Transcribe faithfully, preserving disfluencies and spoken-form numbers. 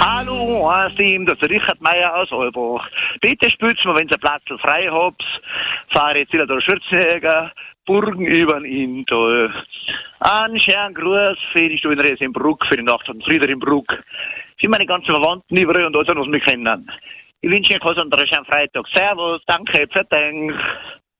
Hallo, Team, das ist Richard Meier aus Olbach. Bitte spürt mir, wenn ihr Platz frei habt, fahre jetzt wieder durch Schürzenegger, Burgen über den Inntal. Einen schönen Gruß für die Stubenreise in Bruck, für die Nacht von Frieder in Bruck. Für meine ganzen Verwandten überall und alles, was mich kennen. Ich wünsche euch einen schönen Freitag. Servus, danke, für den.